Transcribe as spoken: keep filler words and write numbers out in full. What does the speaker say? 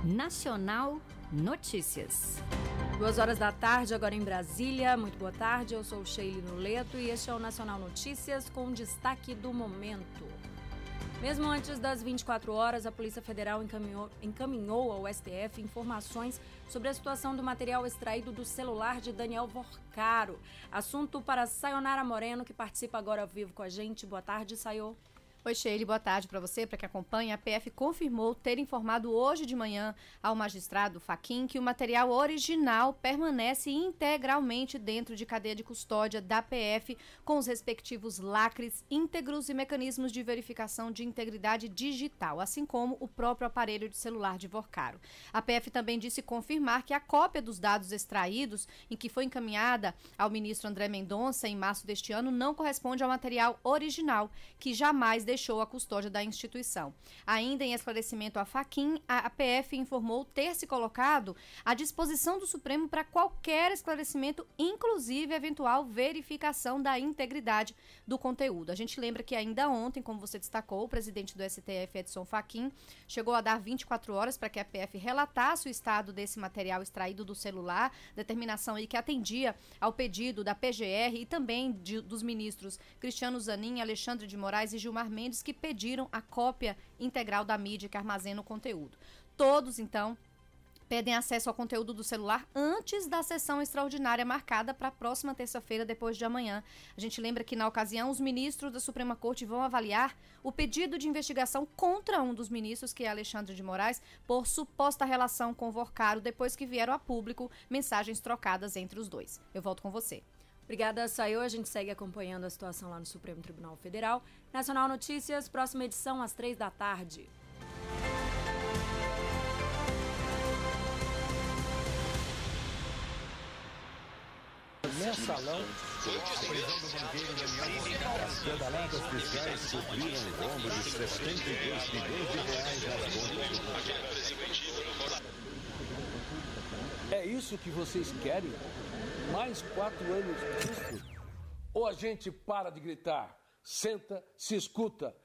Nacional Notícias. Duas horas da tarde, agora em Brasília. Muito boa tarde, eu sou Sheila Nuleto e este é o Nacional Notícias com destaque do momento. Mesmo antes das vinte e quatro horas, a Polícia Federal encaminhou, encaminhou ao S T F informações sobre a situação do material extraído do celular de Daniel Vorcaro. Assunto para Sayonara Moreno, que participa agora ao vivo com a gente. Boa tarde, Sayo. Oi, Sheila, boa tarde para você, para que acompanha. A P F confirmou ter informado hoje de manhã ao magistrado Fachin que o material original permanece integralmente dentro de cadeia de custódia da P F, com os respectivos lacres íntegros e mecanismos de verificação de integridade digital, assim como o próprio aparelho de celular de Vorcaro. A P F também disse confirmar que a cópia dos dados extraídos, em que foi encaminhada ao ministro André Mendonça em março deste ano, não corresponde ao material original, que jamais deixou deixou a custódia da instituição. Ainda em esclarecimento a Fachin, a P F informou ter se colocado à disposição do Supremo para qualquer esclarecimento, inclusive eventual verificação da integridade do conteúdo. A gente lembra que ainda ontem, como você destacou, o presidente do S T F, Edson Fachin, chegou a dar vinte e quatro horas para que a P F relatasse o estado desse material extraído do celular, determinação aí que atendia ao pedido da P G R e também de, dos ministros Cristiano Zanin, Alexandre de Moraes e Gilmar Mendes, que pediram a cópia integral da mídia que armazena o conteúdo. Todos, então, pedem acesso ao conteúdo do celular antes da sessão extraordinária marcada para a próxima terça-feira, depois de amanhã. A gente lembra que, na ocasião, os ministros da Suprema Corte vão avaliar o pedido de investigação contra um dos ministros, que é Alexandre de Moraes, por suposta relação com Vorcaro, depois que vieram a público mensagens trocadas entre os dois. Eu volto com você. Obrigada, Sayo. A gente segue acompanhando a situação lá no Supremo Tribunal Federal. Nacional Notícias, próxima edição às três da tarde. Mensalão, pedaladas fiscais cobriram o rombo de setenta e dois milhões de reais nas contas. É isso que vocês querem? Mais quatro anos disso? Ou a gente para de gritar, senta, se escuta